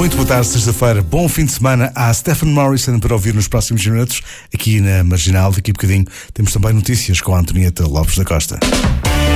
Muito boa tarde, sexta-feira. Bom fim de semana. Há Stephen Morrison para ouvir nos próximos minutos, aqui na Marginal. Daqui a bocadinho temos também notícias com a Antonieta Lopes da Costa.